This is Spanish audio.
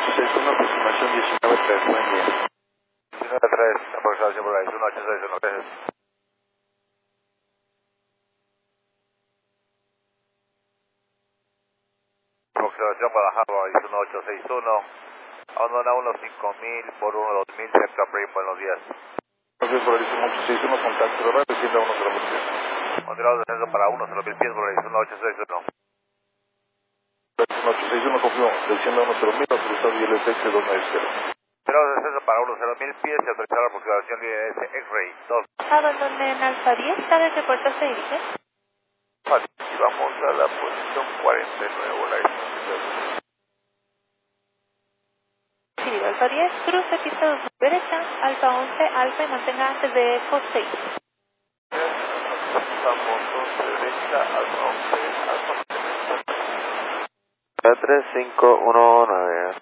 1861, aproximación 19.3, buen día. 19.3, aproximación por ahí, 1861, gracias. Aproximación para Harvard, 1861, a 1-1-5000 por 1-2000, Centro Prime, buenos días. Entonces, por el 1861, contacto de radio, descienda 1-0-1000. Moderado descenso para 1-0-1000 pies por ahí, 1861. 1861, confirmo, descienda 1-0-1000, autorizado ILS 290. Moderado descenso para 1-0-1000 pies y autorizar la aproximación de ILS X-Ray 2. Abandonen Alfa 10, ¿sabe qué puerto se dirige? Vale, y vamos a la posición 49, la estación. Sí, Alfa 10, cruce pista 2 derecha, Alfa 11, Alfa y mantenga antes de Eco 6. Vamos 2 derecha, Alfa 11, Alfa 3519.